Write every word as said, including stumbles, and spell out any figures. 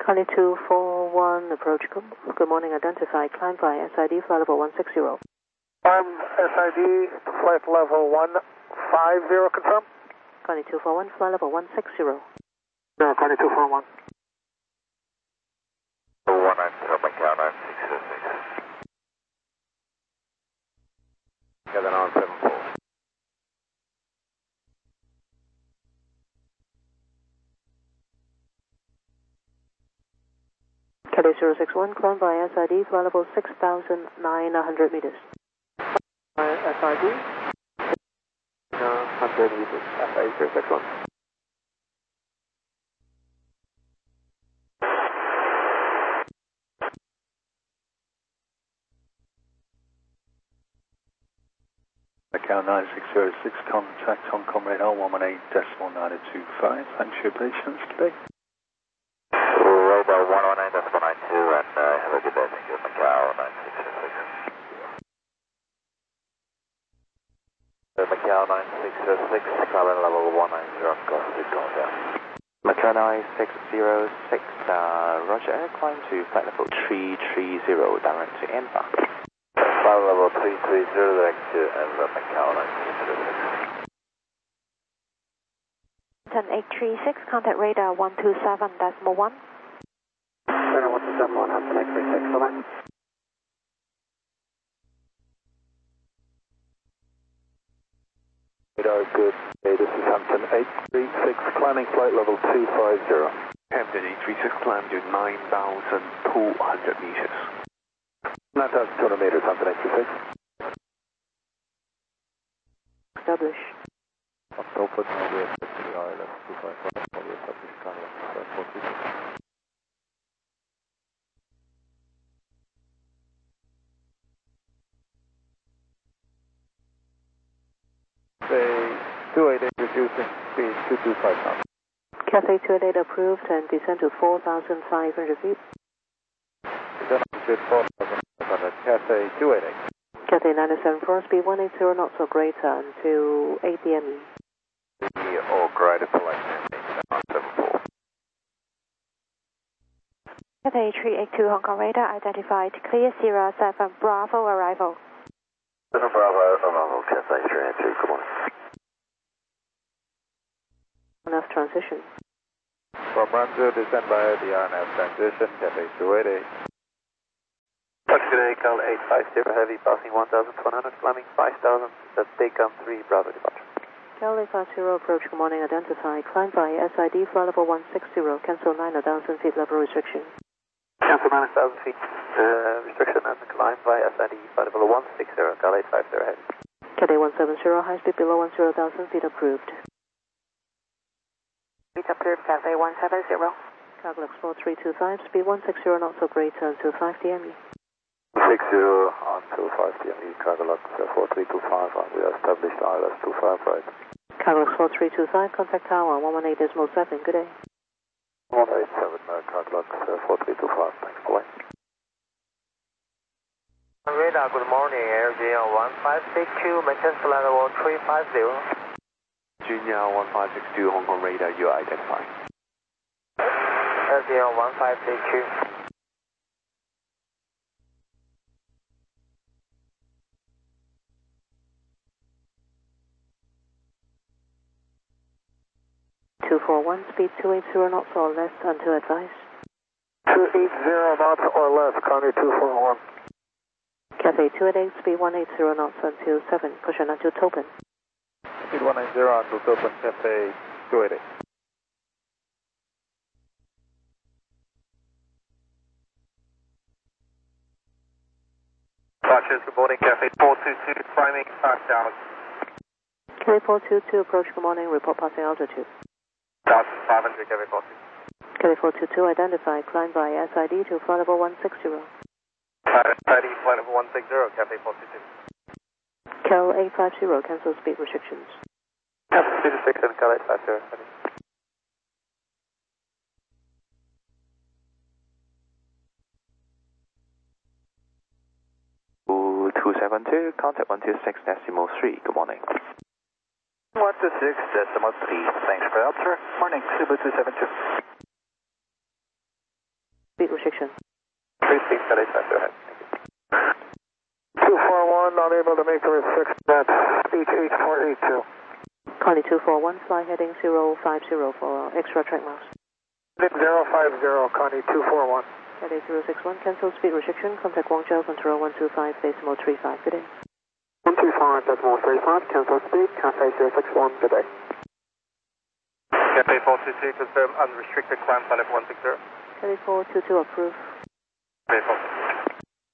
Connie two four one, approach. Good, good morning, identify. Climb by S I D, flight level one six zero. I'm S I D, flight level one five zero, confirm. Connie two four one, flight level one six zero. No, Connie two four one. one nine zero, Macau nine six zero six. Gather on seven four. Cathay zero six one, climb by S I D, flight level six thousand nine hundred meters. S I D, one hundred meters, S I D zero six one. Macau nine six zero six, contact Hong Kong radar one one eight decimal nine two five. Thanks for your patience today. Radar one one eight decimal nine two, and uh, have a good day. Thank you, Macau nine six zero six. Uh, Macau nine six zero six, current level one nine zero, go ahead, go down. Macau nine six zero six, uh, Roger, climb to flight level three three zero, direct to Anfa. Flight level three three zero, direct to Anfa, Macau nine six zero six. ten eight three six, contact radar one two seven decimal one. Radar one two seven one, Hampton eight three six, over. Radar good. Hey, this is Hampton eight three six, climbing flight level two five zero. Hampton eight three six, climb to nine thousand two hundred meters. nine thousand two hundred meters, Hampton eight three six. Establish. October, November, R L S two five five, establish Carlos, four three six. Say two eight eight, reducing speed two two five knots. Cathay two eight eight approved and descend to four thousand five hundred feet. Descend to four thousand five hundred, Cathay two eight eight. Cathay nine seven four, speed one eighty knots or greater until eight P M E. Or greater to like nine seven four. Cathay three eight two, Hong Kong radar identified, clear Sierra seven Bravo arrival. seven Bravo, arrival, Cathay three eight two, good morning. R N F transition. From Ranzo, descend by the R N F transition, Cathay two eight eight. Touch today, Cal eight five zero, heavy, passing one thousand one hundred, climbing five thousand, that's Taycom three, Bravo departure. Cal eight five zero, approach, good morning, identify, climb by S I D, flight level one six zero, cancel nine thousand feet level restriction. Cancel nine thousand feet, uh, restriction and climb by S I D, flight level one six zero, Cal eight five zero, heavy. Cathay one seven zero, high speed below one zero thousand feet approved. Speed approved, Cathay one seven zero. Carglass four three two five, speed one six zero knots or greater until five P M E. six zero until five P M E, Carglass four three two five, and we established R L S two five right. Carglass four three two five, contact tower one one eight decimal seven, good day. one eight seven, uh, Carglass four three two five, thanks, bye. Radar, good morning, Air J L one five six two, maintain flight level three five zero. Junior one five six two, Hong Kong radar, you identify. Air J L one five six two. two four one, speed two eight zero knots or less until advice. two eight zero knots or less, Connie two four one. Cathay two eight eight, speed one eight zero knots until seven, cushion until Topin. Speed one eight zero until Topin, Cathay two eight eight. Roger, good morning, Cathay four two two, climbing five thousand. Cathay four two two, approach, good morning, report passing altitude. one thousand five hundred, Cathay four two two. Cathay four two two, identify, climb by S I D to flight level one six zero. S I D, flight level one six zero, Cathay four two two. Cal eight five zero, cancel speed restrictions. Cancel speed restriction, Cal eight five zero, heavy. two seven two, contact one two six decimal three, good morning. one two six decimal three, thanks for the answer. Morning, Cebu two seven two. restriction. Three six eight five, go ahead. two four one, not able to make the restriction at H H four eight two. Connie two four one, fly heading zero five zero for extra track miles. zero five zero, Connie two four one. Cathay zero six one, cancel speed restriction, contact Guangzhou, control one two five, decimal three five, good day. one two five, decimal three five, cancel speed, Cathay zero six one, good day. Cathay four two two, confirm unrestricted climb, Planet one six zero. Cathay four two two, approved. Cathay four two two.